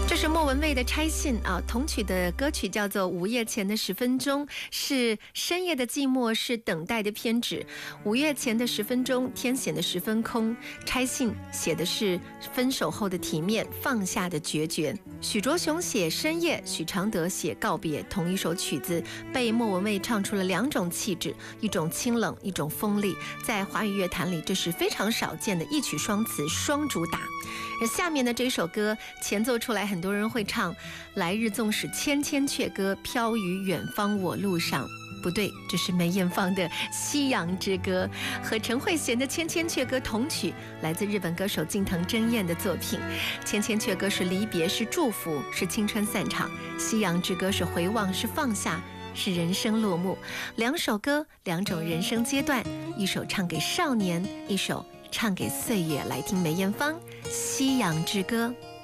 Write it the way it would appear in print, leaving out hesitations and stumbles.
这是莫文蔚的《拆信》啊，同曲的歌曲叫做《午夜前的10分钟》，是深夜的寂寞，是等待的偏执。午夜前的10分钟，天显得十分空。拆信写的是分手后的体面，放下的决绝。许卓雄写深夜，许常德写告别，同一首曲子被莫文蔚唱出了2种气质，一种清冷，一种锋利。在华语乐坛里，这是非常少见的一曲双词双主打。而下面的这首歌前奏出来，很多人会唱来日纵使千千阙歌，飘于远方我路上。不对，这是梅艳芳的《夕阳之歌》，和陈慧娴的《千千阙歌》同曲，来自日本歌手近藤真彦的作品。千千阙歌是离别，是祝福，是青春散场；夕阳之歌是回望，是放下，是人生落幕。2首歌，2种人生阶段，一首唱给少年，一首唱给岁月。来听梅艳芳《夕阳之歌》。